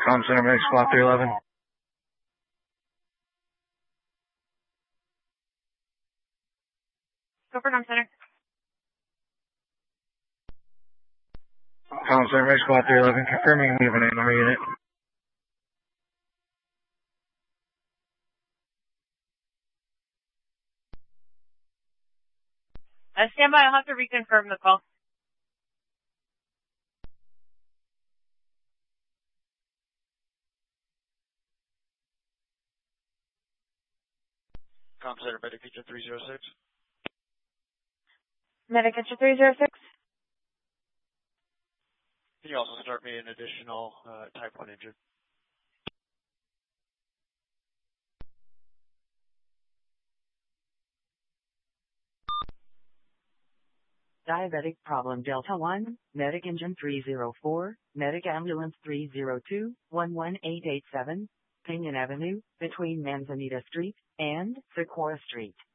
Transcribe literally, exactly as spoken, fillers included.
Com Center, Medic Squad three eleven. Go for Com Center. Com Center, Medic Squad three eleven, confirming we have an animal unit. Uh, stand by, I'll have to reconfirm the call. Com Center, Medic Engine three zero six. Medic Engine three zero six. Can you also start me an additional uh, Type one engine? Diabetic problem Delta one, Medic Engine three zero four, Medic Ambulance three zero two, one one eight eight seven, Pinion Avenue, between Manzanita Street and Sequoia Street.